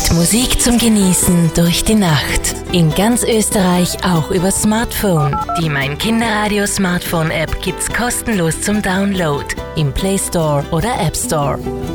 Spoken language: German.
Musik zum Genießen durch die Nacht. In ganz Österreich auch über Smartphone. Die Mein Kinderradio Smartphone App gibt's kostenlos zum Download im Play Store oder App Store.